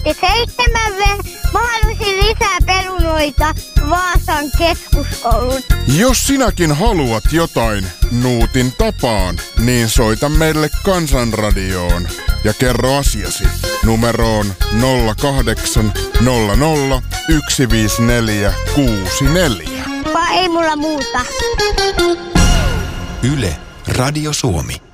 Mä haluaisin lisää perunoita Vaasan keskuskouluun. Jos sinäkin haluat jotain Nuutin tapaan, niin soita meille Kansanradioon ja kerro asiasi numeroon 0800 154 64. Ei mulla muuta. Yle, Radio Suomi.